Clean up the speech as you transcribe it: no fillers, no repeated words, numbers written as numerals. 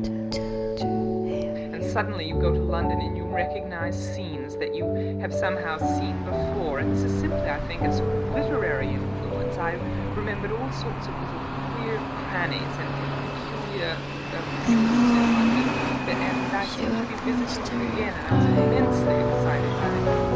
And suddenly you go to London and you recognize scenes that you have somehow seen before. And this is simply, I think, a sort of literary influence. I remembered all sorts of little queer crannies and peculiar views in London. And I seem to be visiting them again, and I was immensely excited by them.